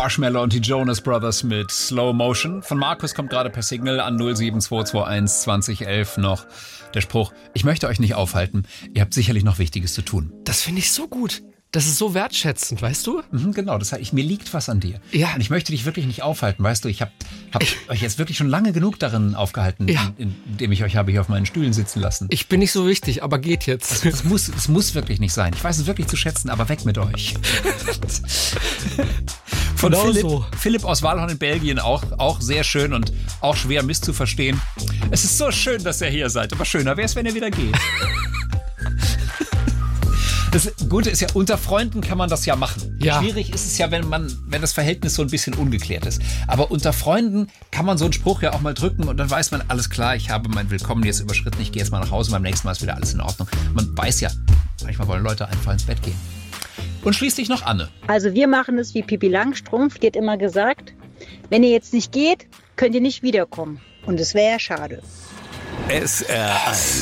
Marshmallow und die Jonas Brothers mit Slow Motion. Von Markus kommt gerade per Signal an 07221 2011 noch der Spruch: Ich möchte euch nicht aufhalten. Ihr habt sicherlich noch Wichtiges zu tun. Das finde ich so gut. Das ist so wertschätzend, weißt du? Genau, das heißt, mir liegt was an dir. Ja. Und ich möchte dich wirklich nicht aufhalten, weißt du, ich hab euch jetzt wirklich schon lange genug darin aufgehalten, indem ich euch habe hier auf meinen Stühlen sitzen lassen. Ich bin nicht so wichtig, aber geht jetzt. Das muss wirklich nicht sein. Ich weiß es wirklich zu schätzen, aber weg mit euch. Von Genau Philipp aus Walhorn in Belgien, auch sehr schön und auch schwer misszuverstehen. Es ist so schön, dass ihr hier seid, aber schöner wäre es, wenn ihr wieder geht. Das Gute ist ja, unter Freunden kann man das ja machen. Ja. Schwierig ist es ja, wenn das Verhältnis so ein bisschen ungeklärt ist. Aber unter Freunden kann man so einen Spruch ja auch mal drücken und dann weiß man, alles klar, ich habe mein Willkommen jetzt überschritten, ich gehe jetzt mal nach Hause, beim nächsten Mal ist wieder alles in Ordnung. Man weiß ja, manchmal wollen Leute einfach ins Bett gehen. Und schließlich noch Anne. Also wir machen es wie Pippi Langstrumpf, die hat immer gesagt, wenn ihr jetzt nicht geht, könnt ihr nicht wiederkommen. Und es wäre ja schade. SR1